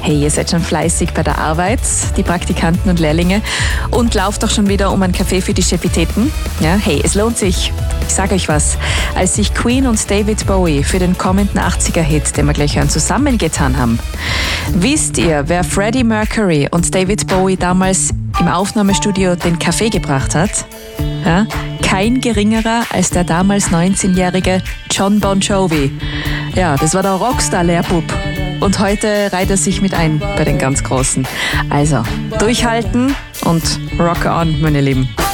Hey, ihr seid schon fleißig bei der Arbeit, die Praktikanten und Lehrlinge, und lauft doch schon wieder um einen Kaffee für die Chefitäten. Ja, hey, es lohnt sich. Ich sage euch was, als sich Queen und David Bowie für den kommenden 80er-Hit, den wir gleich hören, zusammengetan haben. Wisst ihr, wer Freddie Mercury und David Bowie damals im Aufnahmestudio den Kaffee gebracht hat? Ja, kein geringerer als der damals 19-jährige John Bon Jovi. Ja, das war der Rockstar-Lehrbub. Und heute reiht er sich mit ein bei den ganz Großen. Also, durchhalten und rock on, meine Lieben.